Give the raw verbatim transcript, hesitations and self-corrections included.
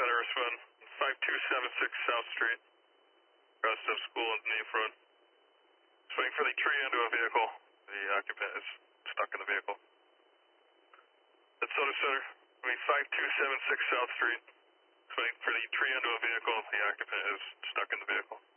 Center, respond. five two seven six South Street. Across the school in Nave Road. Swing for the tree into a vehicle. The occupant is stuck in the vehicle. Minnesota Center, five two seven six South Street. Swing for the tree into a vehicle. The occupant is stuck in the vehicle.